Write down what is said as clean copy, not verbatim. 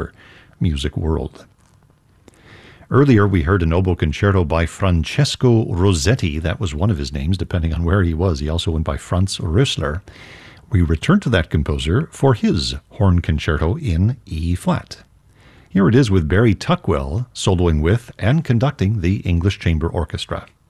popular music world. Earlier, we heard an oboe concerto by Francesco Rossetti. That was one of his names, depending on where he was. He also went by Franz Rösler. We return to that composer for his horn concerto in E-flat. Here it is with Barry Tuckwell soloing with and conducting the English Chamber Orchestra.